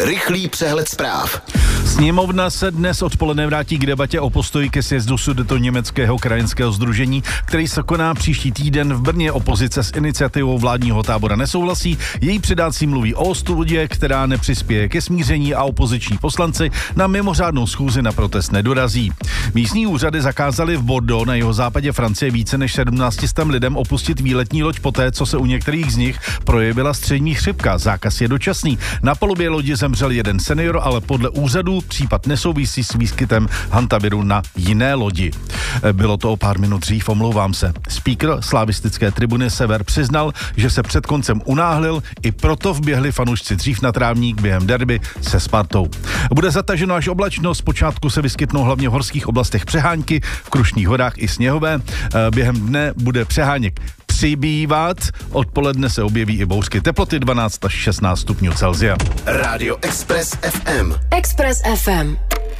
Rychlý přehled zpráv. Sněmovna se dnes odpoledne vrátí k debatě o postoji ke sjezdu Sudetoněmeckého krajanského sdružení, který se koná příští týden v Brně. Opozice s iniciativou vládního tábora nesouhlasí. Její předáci mluví o ostudě, která nepřispěje ke smíření, a opoziční poslanci na mimořádnou schůzi na protest nedorazí. Místní úřady zakázaly v Bordeaux na jihozápadě Francie více než 1700 lidem opustit výletní loď poté, co se u některých z nich projevila střední chřipka. Zákaz je dočasný. Na palubě lodi zemřel jeden senior, ale podle úřadů případ nesouvisí s výskytem hantaviru na jiné lodi. Bylo to o pár minut dřív, omlouvám se. Speaker slavistické tribuny Sever přiznal, že se před koncem unáhlil, i proto vběhli fanoušci dřív na trávník během derby se Spartou. Bude zataženo až oblačno, zpočátku se vyskytnou hlavně v horských oblastech přehánky, v Krušných horách i sněhové. Během dne bude přeháněk přibývat, odpoledne se objeví i bouřky, teploty 12 až 16 stupňů Celsia. Rádio Express FM. Express FM.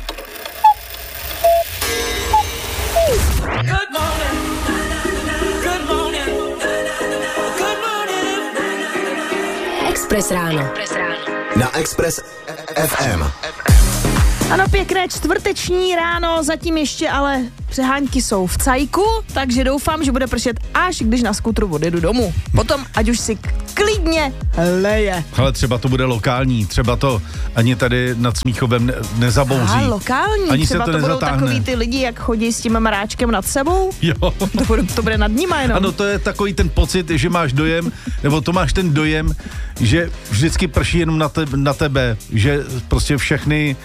Express ráno. Na Express FM. Ano, pěkné čtvrteční ráno, zatím ještě ale přehánky jsou v cajku, takže doufám, že bude pršet, až když na skutru odjedu domů. Potom, ať už si klidně leje. Ale třeba to bude lokální, třeba to ani tady nad Smíchovem nezabouří. Lokální, ani třeba se to budou nezatáhne. takový ty lidi, jak chodí s tím mráčkem nad sebou. Jo. To bude nad nima jenom. Ano, to je takový ten pocit, že máš dojem, nebo to máš ten dojem, že vždycky prší jenom na tebe, že prostě všechny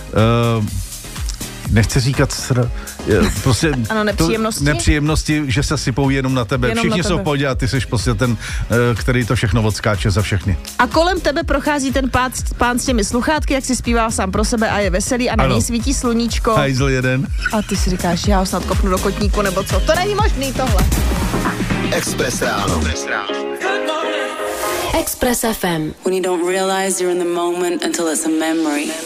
nechci říkat prostě ano, nepříjemnosti, že se sypou jenom na tebe. Jenom Všichni na jsou tebe. v pohodě a ty jsi prostě ten, který to všechno odskáče za všechny. A kolem tebe prochází ten pán s těmi sluchátky, jak si zpívá sám pro sebe a je veselý a na něj svítí sluníčko. Hajzl jeden. A ty si říkáš, já ho snad kopnu do kotníku nebo co. To není možný tohle. Express ráno. Express FM. When you don't realize you're in the moment until it's a memory.